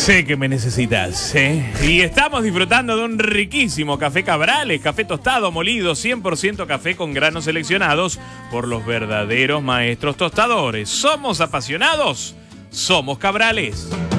Sé que me necesitas, ¿eh? Y estamos disfrutando de un riquísimo café Cabrales, café tostado, molido, 100% café con granos seleccionados por los verdaderos maestros tostadores. ¿Somos apasionados? Somos Cabrales.